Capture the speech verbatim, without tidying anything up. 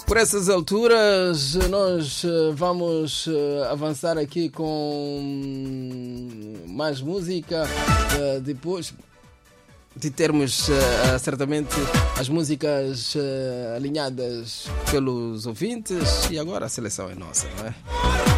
Por essas alturas, nós vamos avançar aqui com mais música. Depois de termos certamente as músicas alinhadas pelos ouvintes, e agora a seleção é nossa, não é?